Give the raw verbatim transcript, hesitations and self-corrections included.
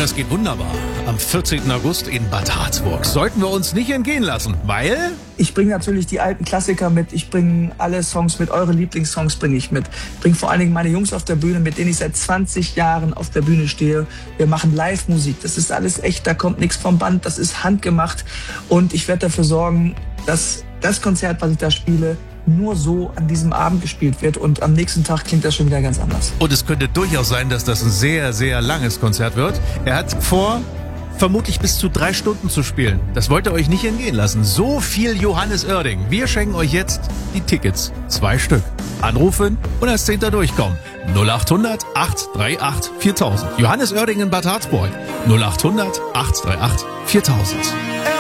das geht wunderbar. Am vierzehnten August in Bad Harzburg. Sollten wir uns nicht entgehen lassen, weil... Ich bringe natürlich die alten Klassiker mit. Ich bringe alle Songs mit. Eure Lieblingssongs bringe ich mit. Ich bringe vor allen Dingen meine Jungs auf der Bühne, mit denen ich seit zwanzig Jahren auf der Bühne stehe. Wir machen Live-Musik. Das ist alles echt. Da kommt nichts vom Band. Das ist handgemacht. Und ich werde dafür sorgen, dass das Konzert, was ich da spiele, nur so an diesem Abend gespielt wird. Und am nächsten Tag klingt das schon wieder ganz anders. Und es könnte durchaus sein, dass das ein sehr, sehr langes Konzert wird. Er hat vor, vermutlich bis zu drei Stunden zu spielen. Das wollt ihr euch nicht entgehen lassen. So viel Johannes Oerding. Wir schenken euch jetzt die Tickets. Zwei Stück. Anrufen und als Zehnter durchkommen. null achthundert, acht drei acht, viertausend. Johannes Oerding in Bad Harzburg. null achthundert, acht drei acht, viertausend.